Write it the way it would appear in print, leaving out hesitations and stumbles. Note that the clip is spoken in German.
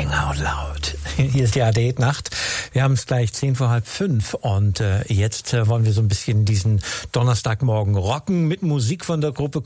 Sing out loud. Hier ist die ARD-Nacht. Wir haben es gleich 5:10 und jetzt wollen wir so ein bisschen diesen Donnerstagmorgen rocken mit Musik von der Gruppe